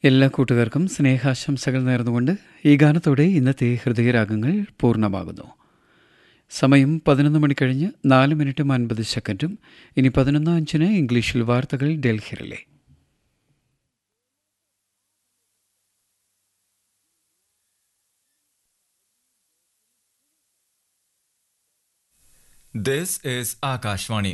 എല്ലാ കൂട്ടുകാർക്കും സ്നേഹാശംസകൾ നേർന്നുകൊണ്ട് ഈ ഗാനത്തോടെ ഇന്നത്തെ ഹൃദയരാഗങ്ങൾ പൂർണ്ണമാകുന്നു. സമയം 11 മണി കഴിഞ്ഞ് 4 മിനിറ്റും 50 സെക്കൻഡും. ഇനി 11:05 ഇംഗ്ലീഷിൽ വാർത്തകൾ ഡൽഹിയിലെ. This is Akashvani.